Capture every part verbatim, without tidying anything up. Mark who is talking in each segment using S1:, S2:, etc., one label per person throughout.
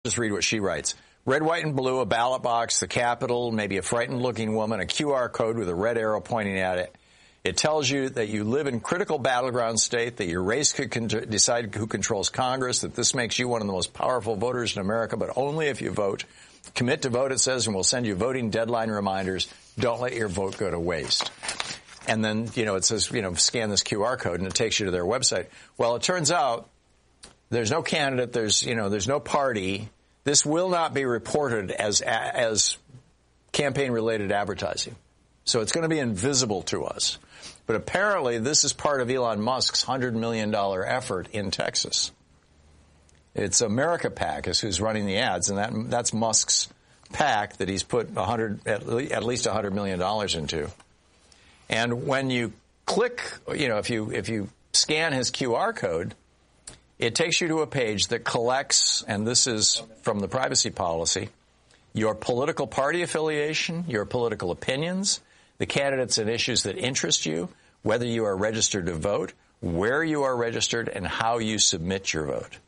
S1: Just read what she writes. Red, white, and blue, a ballot box, the Capitol, maybe a frightened-looking woman, a Q R code with a red arrow pointing at it. It tells you that you live in critical battleground state, that your race could con- decide who controls Congress, that this makes you one of the most powerful voters in America, but only if you vote. Commit to vote, it says, and we'll send you voting deadline reminders. Don't let your vote go to waste. And then, you know, it says, you know, scan this Q R code, and it takes you to their website. Well, it turns out there's no candidate, there's, you know, there's no party. This will not be reported as as campaign-related advertising. So it's going to be invisible to us. But apparently this is part of Elon Musk's one hundred million dollars effort in Texas. It's America PAC is who's running the ads, and that that's Musk's PAC that he's put one hundred, at least one hundred million dollars into. And when you click, you know, if you if you scan his Q R code, it takes you to a page that collects, and this is from the privacy policy, your political party affiliation, your political opinions, the candidates and issues that interest you, whether you are registered to vote, where you are registered, and how you submit your vote.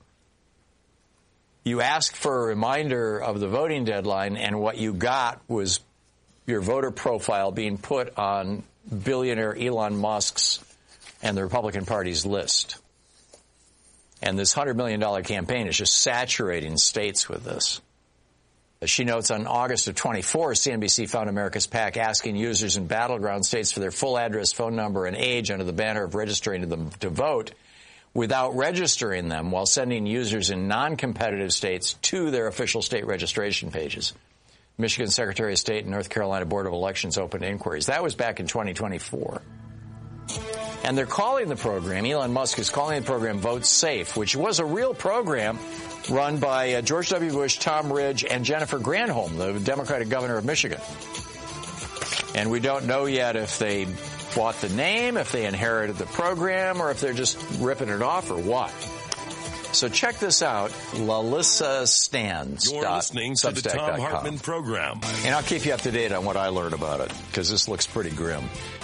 S1: You asked for a reminder of the voting deadline, and what you got was your voter profile being put on billionaire Elon Musk's and the Republican Party's list. And this one hundred million dollars campaign is just saturating states with this. As she notes, on August of twenty-four, C N B C found America's PAC asking users in battleground states for their full address, phone number, and age under the banner of registering them to vote without registering them, while sending users in non-competitive states to their official state registration pages. Michigan Secretary of State and North Carolina Board of Elections opened inquiries. That was back in twenty twenty-four. And they're calling the program, Elon Musk is calling the program Vote Safe, which was a real program run by uh, George W. Bush, Tom Ridge, and Jennifer Granholm, the Democratic governor of Michigan. And we don't know yet if they bought the name, if they inherited the program, or if they're just ripping it off, or what. So check this out, Lalissa Stans.
S2: You're listening to the Thom Hartmann program.
S1: And I'll keep you up to date on what I learned about it, because this looks pretty grim.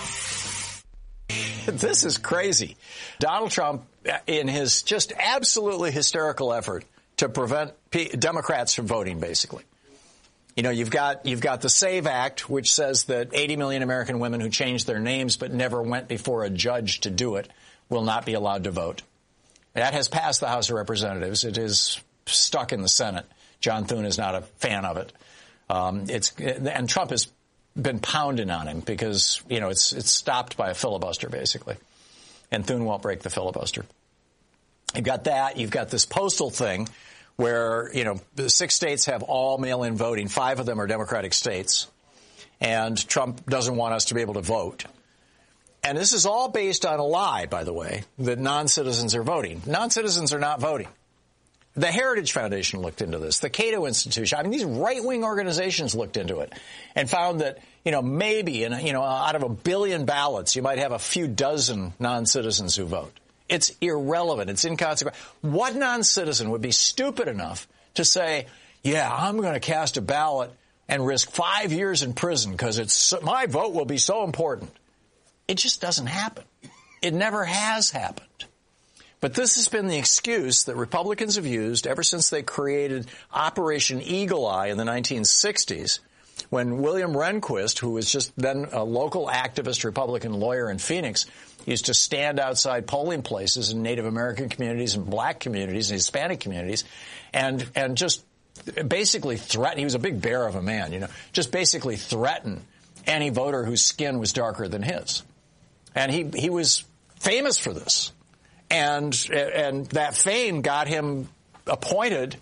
S1: This is crazy. Donald Trump, in his just absolutely hysterical effort to prevent P- Democrats from voting, basically. You know, you've got you've got the SAVE Act, which says that eighty million American women who changed their names but never went before a judge to do it will not be allowed to vote. That has passed the House of Representatives. It is stuck in the Senate. John Thune is not a fan of it. Um, it's and Trump is been pounding on him because, you know, it's it's stopped by a filibuster, basically. And Thune won't break the filibuster. You've got that. You've got this postal thing where, you know, the six states have all mail-in voting. Five of them are Democratic states. And Trump doesn't want us to be able to vote. And this is all based on a lie, by the way, that non-citizens are voting. Non-citizens are not voting. The Heritage Foundation looked into this. The Cato Institution. I mean, these right-wing organizations looked into it and found that, you know, maybe, in, you know, out of a billion ballots, you might have a few dozen non-citizens who vote. It's irrelevant. It's inconsequential. What non-citizen would be stupid enough to say, yeah, I'm going to cast a ballot and risk five years in prison because it's my vote will be so important? It just doesn't happen. It never has happened. But this has been the excuse that Republicans have used ever since they created Operation Eagle Eye in the nineteen sixties, when William Rehnquist, who was just then a local activist Republican lawyer in Phoenix, used to stand outside polling places in Native American communities and black communities and Hispanic communities and and just basically threaten. He was a big bear of a man, you know, just basically threaten any voter whose skin was darker than his. And he he was famous for this. And and that fame got him appointed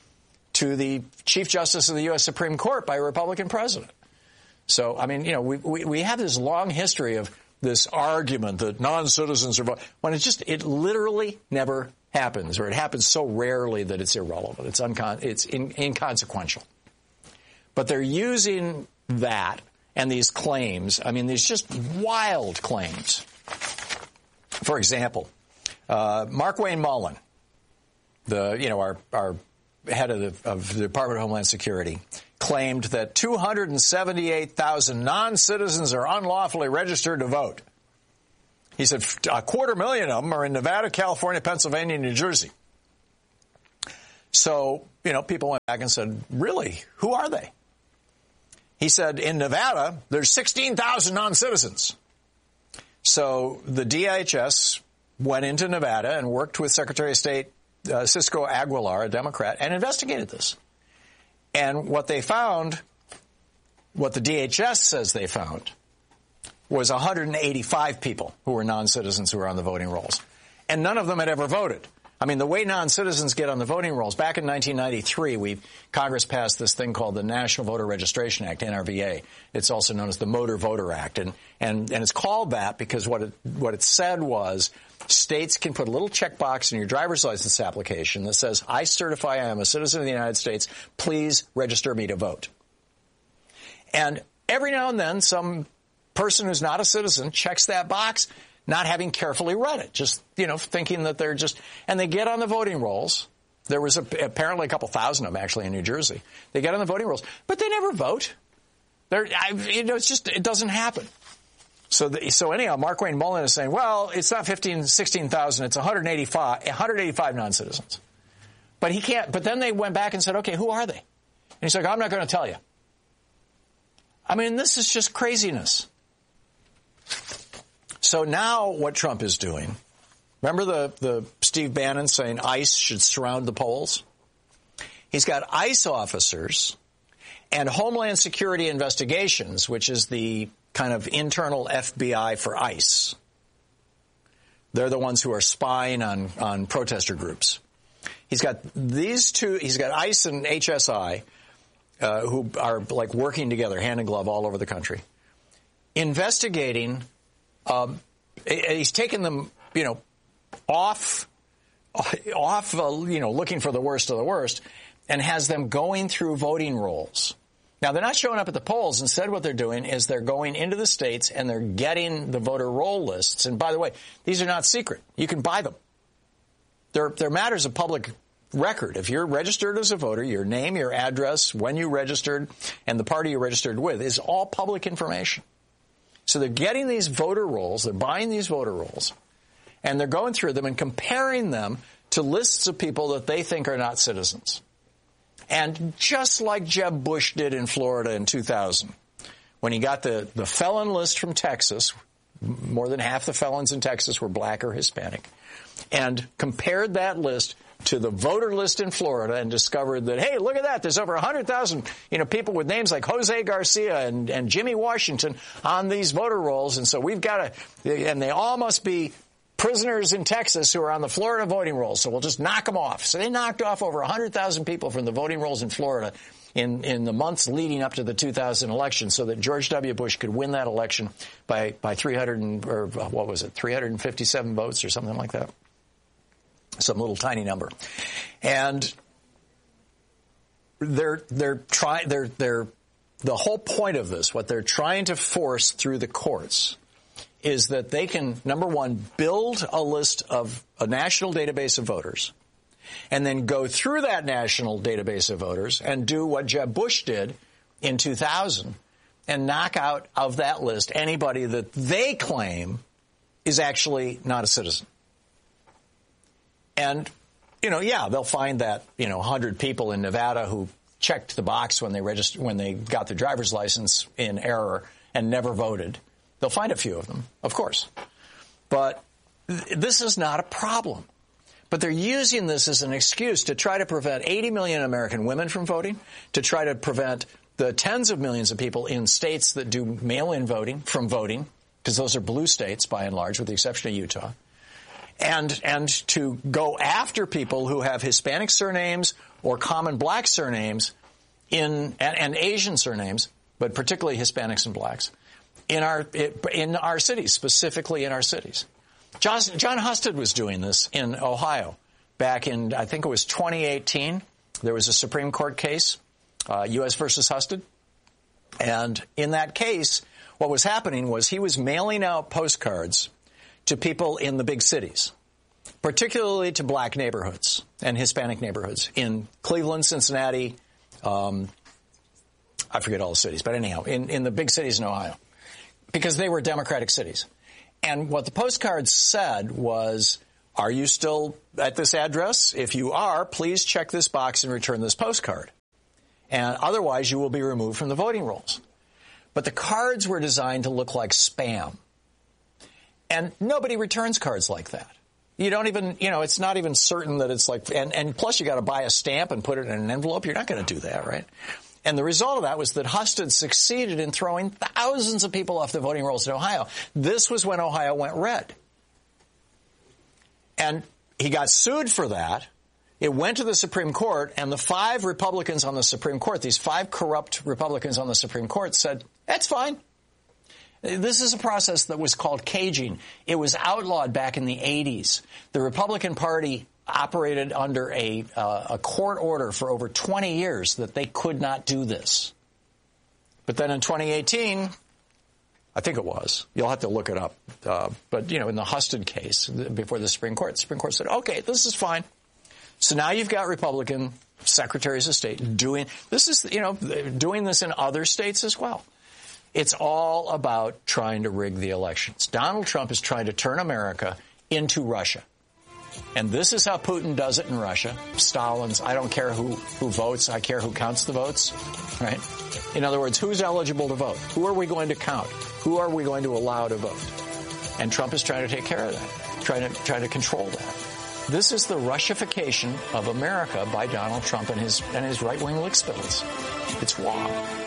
S1: to the Chief Justice of the U S Supreme Court by a Republican president. So, I mean, you know, we we, we have this long history of this argument that non-citizens are voting, when it just, it literally never happens, or it happens so rarely that it's irrelevant. It's uncon- it's in, inconsequential. But they're using that and these claims, I mean, these just wild claims. For example, Uh, Markwayne Mullin, the you know our our head of the, of the Department of Homeland Security, claimed that two hundred seventy-eight thousand non-citizens are unlawfully registered to vote. He said a quarter million of them are in Nevada, California, Pennsylvania, and New Jersey. So, you know, people went back and said, really, who are they? He said, in Nevada, there's sixteen thousand non-citizens. So the D H S went into Nevada and worked with Secretary of State uh, Cisco Aguilar, a Democrat, and investigated this. And what they found, what the D H S says they found, was one hundred eighty-five people who were non-citizens who were on the voting rolls. And none of them had ever voted. I mean, the way non-citizens get on the voting rolls, back in nineteen ninety-three, we Congress passed this thing called the National Voter Registration Act, N R V A. It's also known as the Motor Voter Act. And, and, and it's called that because what it, what it said was states can put a little checkbox in your driver's license application that says, I certify I am a citizen of the United States. Please register me to vote. And every now and then, some person who's not a citizen checks that box, not having carefully read it, just, you know, thinking that they're just, and they get on the voting rolls. There was a, apparently a couple thousand of them actually in New Jersey. They get on the voting rolls, but they never vote. They're, I, you know, it's just, it doesn't happen. So, the, so anyhow, Markwayne Mullin is saying, well, it's not fifteen, sixteen thousand, it's one hundred eighty-five, one hundred eighty-five non-citizens. But he can't, but then they went back and said, okay, who are they? And he's like, I'm not going to tell you. I mean, this is just craziness. So now what Trump is doing, remember the, the Steve Bannon saying ICE should surround the polls? He's got ICE officers and Homeland Security Investigations, which is the kind of internal F B I for ICE. They're the ones who are spying on, on protester groups. He's got these two, he's got ICE and H S I, uh, who are like working together, hand in glove all over the country, investigating. Um, he's taken them, you know, off, off, uh, you know, looking for the worst of the worst, and has them going through voting rolls. Now, they're not showing up at the polls. Instead, what they're doing is they're going into the states and they're getting the voter roll lists. And by the way, these are not secret. You can buy them. They're, they're matters of public record. If you're registered as a voter, your name, your address, when you registered, and the party you registered with is all public information. So they're getting these voter rolls, they're buying these voter rolls, and they're going through them and comparing them to lists of people that they think are not citizens. And just like Jeb Bush did in Florida in two thousand, when he got the, the felon list from Texas, more than half the felons in Texas were black or Hispanic, and compared that list to the voter list in Florida and discovered that, hey, look at that, there's over one hundred thousand, you know, people with names like Jose Garcia and, and Jimmy Washington on these voter rolls, and so we've got to, and they all must be prisoners in Texas who are on the Florida voting rolls, so we'll just knock them off. So they knocked off over one hundred thousand people from the voting rolls in Florida in, in the months leading up to the two thousand election so that George W. Bush could win that election by, by three hundred, and, or what was it, three hundred fifty-seven votes or something like that. Some little tiny number. And they're, they're trying, they're, they're, the whole point of this, what they're trying to force through the courts is that they can, number one, build a list of a national database of voters and then go through that national database of voters and do what Jeb Bush did in two thousand and knock out of that list anybody that they claim is actually not a citizen. And, you know, yeah, they'll find that, you know, one hundred people in Nevada who checked the box when they registered, when they got their driver's license in error and never voted. They'll find a few of them, of course. But th- this is not a problem. But they're using this as an excuse to try to prevent eighty million American women from voting, to try to prevent the tens of millions of people in states that do mail-in voting from voting, because those are blue states by and large, with the exception of Utah. And, and to go after people who have Hispanic surnames or common black surnames in, and, and Asian surnames, but particularly Hispanics and blacks, in our, in our cities, specifically in our cities. John, John Husted was doing this in Ohio back in, I think it was twenty eighteen. There was a Supreme Court case, uh, U S versus Husted. And in that case, what was happening was he was mailing out postcards to people in the big cities, particularly to black neighborhoods and Hispanic neighborhoods in Cleveland, Cincinnati, um, I forget all the cities, but anyhow, in, in the big cities in Ohio, because they were Democratic cities. And what the postcards said was, Are you still at this address? If you are, please check this box and return this postcard. And otherwise, you will be removed from the voting rolls. But the cards were designed to look like spam. And nobody returns cards like that. You don't even, you know, it's not even certain that it's like, and, and plus you got to buy a stamp and put it in an envelope. You're not going to do that, right? And the result of that was that Husted succeeded in throwing thousands of people off the voting rolls in Ohio. This was when Ohio went red. And he got sued for that. It went to the Supreme Court, and the five Republicans on the Supreme Court, these five corrupt Republicans on the Supreme Court, said, that's fine. This is a process that was called caging. It was outlawed back in the eighties. The Republican Party operated under a, uh, a court order for over twenty years that they could not do this. But then in twenty eighteen, I think it was, you'll have to look it up, uh, but, you know, in the Husted case before the Supreme Court, the Supreme Court said, okay, this is fine. So now you've got Republican secretaries of state doing, this is, you know, doing this in other states as well. It's all about trying to rig the elections. Donald Trump is trying to turn America into Russia. And this is how Putin does it in Russia. Stalin's, I don't care who, who votes, I care who counts the votes, right? In other words, who's eligible to vote? Who are we going to count? Who are we going to allow to vote? And Trump is trying to take care of that, trying to, trying to control that. This is the Russification of America by Donald Trump and his, and his right-wing lickspittles. It's wrong.